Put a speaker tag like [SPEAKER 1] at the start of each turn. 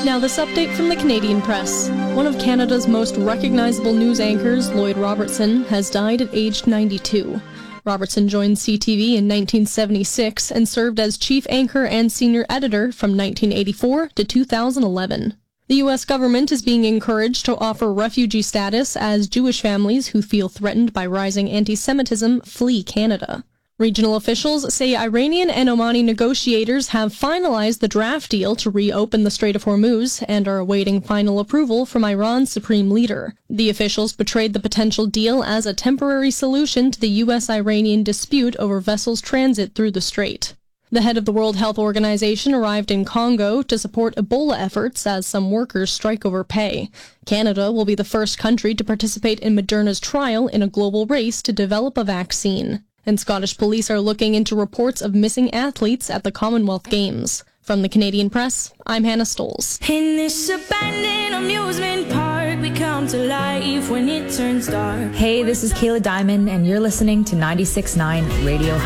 [SPEAKER 1] Now this update from the Canadian Press. One of Canada's most recognizable news anchors, Lloyd Robertson, has died at age 92. Robertson joined CTV in 1976 and served as chief anchor and senior editor from 1984 to 2011. The U.S. government is being encouraged to offer refugee status as Jewish families who feel threatened by rising anti-Semitism flee Canada. Regional officials say Iranian and Omani negotiators have finalized the draft deal to reopen the Strait of Hormuz and are awaiting final approval from Iran's supreme leader. The officials portrayed the potential deal as a temporary solution to the U.S.-Iranian dispute over vessels' transit through the strait. The head of the World Health Organization arrived in Congo to support Ebola efforts as some workers strike over pay. Canada will be the first country to participate in Moderna's trial in a global race to develop a vaccine. And Scottish police are looking into reports of missing athletes at the Commonwealth Games. From the Canadian Press, I'm Hannah Stoles.
[SPEAKER 2] In this abandoned amusement park, we come to life when it turns dark.
[SPEAKER 3] Hey, this is Kayla Diamond, and you're listening to 96.9 Radio